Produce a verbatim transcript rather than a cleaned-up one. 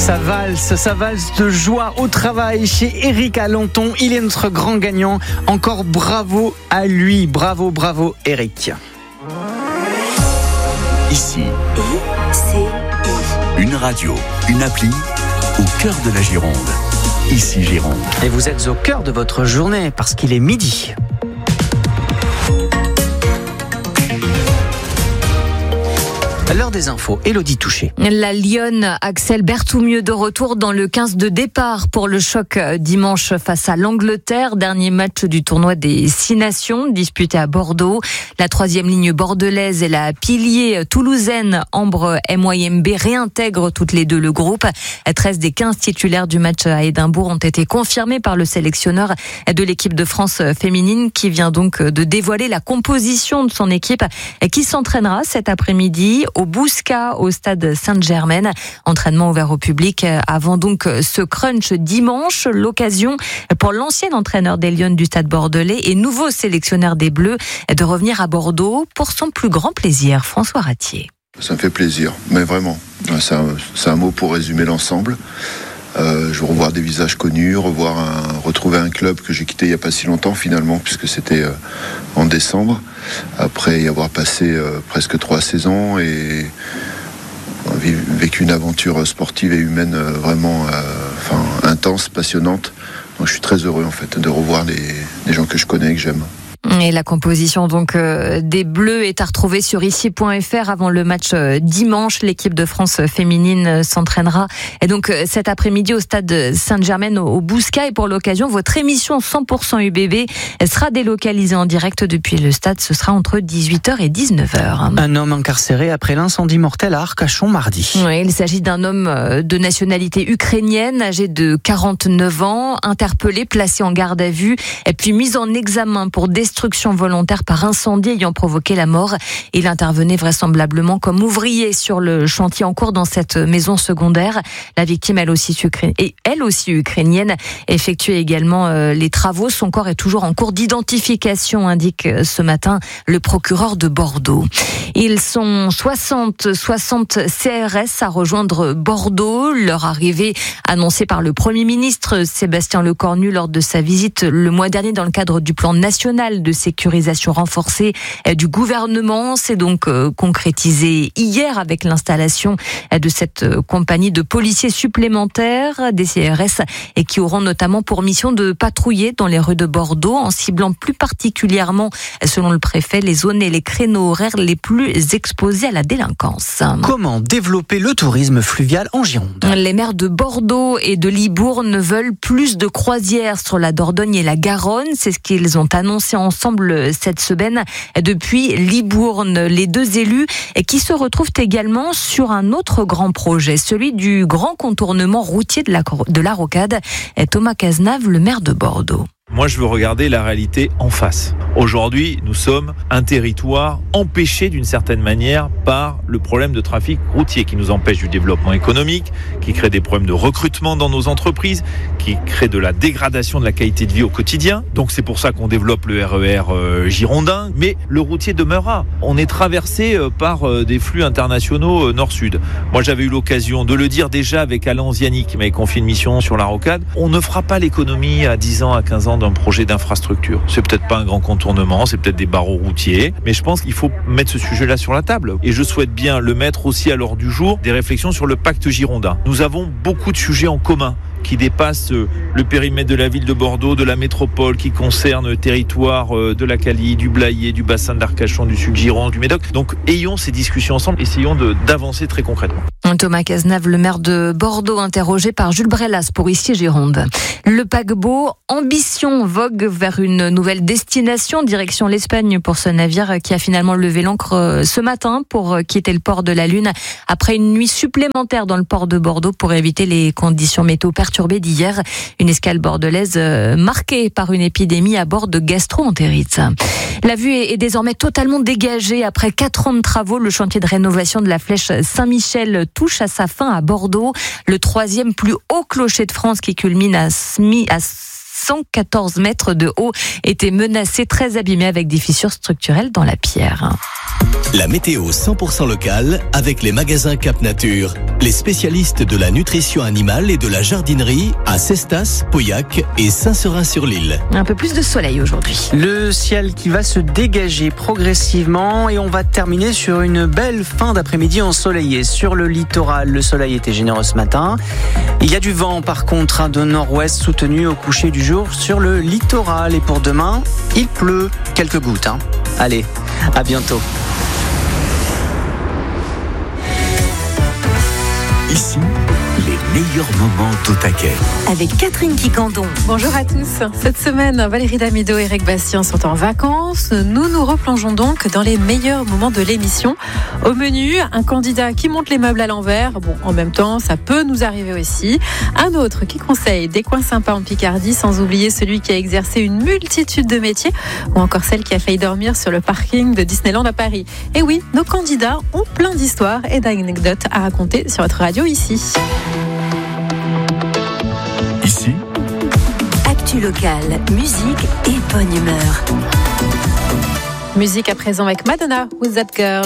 Ça valse, ça valse de joie au travail chez Eric Alenton. Il est notre grand gagnant. Encore bravo à lui. Bravo, bravo Eric. Ici, I C I. Une radio, une appli au cœur de la Gironde. Ici Gironde. Et vous êtes au cœur de votre journée parce qu'il est midi. L'heure des infos, Élodie Touché. La Lyonne Axel Berthoumieux de retour dans le quinze de départ pour le choc dimanche face à l'Angleterre. Dernier match du tournoi des Six Nations disputé à Bordeaux. La troisième ligne bordelaise et la pilier toulousaine Ambre M Y M B réintègrent toutes les deux le groupe. treize des quinze titulaires du match à Édimbourg ont été confirmés par le sélectionneur de l'équipe de France féminine qui vient donc de dévoiler la composition de son équipe qui s'entraînera cet après-midi au Bouscat, au stade Sainte-Germaine. Entraînement ouvert au public avant donc ce crunch dimanche. L'occasion pour l'ancien entraîneur des Lions du stade bordelais et nouveau sélectionneur des Bleus de revenir à Bordeaux pour son plus grand plaisir. François Ratier. Ça me fait plaisir, mais vraiment. C'est un, c'est un mot pour résumer l'ensemble. Euh, je veux revoir des visages connus, revoir un, retrouver un club que j'ai quitté il n'y a pas si longtemps finalement, puisque c'était euh, en décembre, après y avoir passé euh, presque trois saisons et euh, vécu une aventure sportive et humaine euh, vraiment euh, enfin, intense, passionnante. Donc je suis très heureux en fait de revoir des, des gens que je connais et que j'aime. Et la composition donc euh, des Bleus est à retrouver sur ici point f r avant le match euh, dimanche. L'équipe de France féminine euh, s'entraînera et donc euh, cet après-midi au stade Sainte-Germaine au, au Bouscat. Et pour l'occasion, votre émission cent pour cent U B B sera délocalisée en direct depuis le stade. Ce sera entre dix-huit heures et dix-neuf heures. Un homme incarcéré après l'incendie mortel à Arcachon mardi. Oui, il s'agit d'un homme de nationalité ukrainienne âgé de quarante-neuf ans, interpellé, placé en garde à vue et puis mis en examen pour destruction volontaire par incendie ayant provoqué la mort. Il intervenait vraisemblablement comme ouvrier sur le chantier en cours dans cette maison secondaire. La victime, elle aussi, ukrainienne, et elle aussi ukrainienne, effectuait également euh, les travaux. Son corps est toujours en cours d'identification, indique euh, ce matin le procureur de Bordeaux. Ils sont soixante, soixante C R S à rejoindre Bordeaux. Leur arrivée annoncée par le Premier ministre Sébastien Lecornu lors de sa visite le mois dernier dans le cadre du plan national de sécurisation renforcée du gouvernement. C'est donc euh, concrétisé hier avec l'installation de cette euh, compagnie de policiers supplémentaires des C R S et qui auront notamment pour mission de patrouiller dans les rues de Bordeaux en ciblant plus particulièrement, selon le préfet, les zones et les créneaux horaires les plus exposés à la délinquance. Comment développer le tourisme fluvial en Gironde ? Les maires de Bordeaux et de Libourne veulent plus de croisières sur la Dordogne et la Garonne. C'est ce qu'ils ont annoncé ensemble cette semaine depuis Libourne. Les deux élus qui se retrouvent également sur un autre grand projet, celui du grand contournement routier de la, de la Rocade. Thomas Cazenave, le maire de Bordeaux. Moi, je veux regarder la réalité en face. Aujourd'hui, nous sommes un territoire empêché d'une certaine manière par le problème de trafic routier qui nous empêche du développement économique, qui crée des problèmes de recrutement dans nos entreprises, qui crée de la dégradation de la qualité de vie au quotidien. Donc c'est pour ça qu'on développe le R E R euh, girondin, mais le routier demeurera. On est traversé euh, par euh, des flux internationaux euh, nord-sud. Moi, j'avais eu l'occasion de le dire déjà avec Alain Ziani qui m'avait confié une mission sur la Rocade. On ne fera pas l'économie à dix ans, à quinze ans d'un projet d'infrastructure. C'est peut-être pas un grand contournement, c'est peut-être des barreaux routiers, mais je pense qu'il faut mettre ce sujet-là sur la table. Et je souhaite bien le mettre aussi à l'ordre du jour des réflexions sur le pacte girondin. Nous avons beaucoup de sujets en commun qui dépassent le périmètre de la ville de Bordeaux, de la métropole, qui concernent le territoire de la Cali, du Blayais, du bassin d'Arcachon, du Sud-Gironde, du Médoc. Donc ayons ces discussions ensemble, essayons de, d'avancer très concrètement. Thomas Cazenave, le maire de Bordeaux, interrogé par Jules Brellas pour ici Gironde. Le paquebot Ambition vogue vers une nouvelle destination, direction l'Espagne pour ce navire qui a finalement levé l'ancre ce matin pour quitter le port de la Lune après une nuit supplémentaire dans le port de Bordeaux pour éviter les conditions météo perturbées d'hier. Une escale bordelaise marquée par une épidémie à bord de gastro-entérite. La vue est désormais totalement dégagée. Après quatre ans de travaux, le chantier de rénovation de la flèche Saint-Michel touche à sa fin à Bordeaux. Le troisième plus haut clocher de France qui culmine à, à cent quatorze mètres de haut était menacé, très abîmé avec des fissures structurelles dans la pierre. La météo cent pour cent locale avec les magasins Cap Nature. Les spécialistes de la nutrition animale et de la jardinerie à Cestas, Pauillac et Saint-Seurin-sur-l'Île. Un peu plus de soleil aujourd'hui. Le ciel qui va se dégager progressivement et on va terminer sur une belle fin d'après-midi ensoleillée. Sur le littoral, le soleil était généreux ce matin. Il y a du vent par contre de nord-ouest soutenu au coucher du jour sur le littoral. Et pour demain, il pleut quelques gouttes. Hein. Allez, à bientôt. Ici, les meilleurs moments au taquet. Avec Catherine Quicandon. Bonjour à tous. Cette semaine, Valérie Damido et Eric Bastien sont en vacances. Nous nous replongeons donc dans les meilleurs moments de l'émission. Au menu, un candidat qui monte les meubles à l'envers. Bon, en même temps, ça peut nous arriver aussi. Un autre qui conseille des coins sympas en Picardie, sans oublier celui qui a exercé une multitude de métiers, ou encore celle qui a failli dormir sur le parking de Disneyland à Paris. Et oui, nos candidats ont plein d'histoires et d'anecdotes à raconter sur votre radio ici. Ici, Actu locale, musique et bonne humeur. Musique à présent avec Madonna, Who's That Girl?